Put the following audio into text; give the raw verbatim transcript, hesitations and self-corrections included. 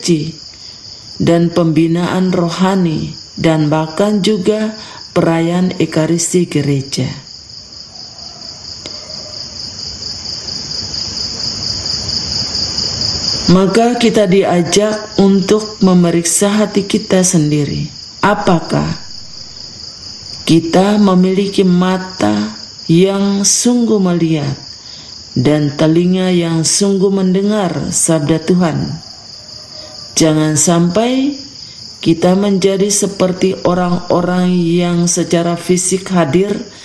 suci dan pembinaan rohani, dan bahkan juga perayaan Ekaristi gereja. Maka kita diajak untuk memeriksa hati kita sendiri. Apakah kita memiliki mata yang sungguh melihat dan telinga yang sungguh mendengar sabda Tuhan? Jangan sampai kita menjadi seperti orang-orang yang secara fisik hadir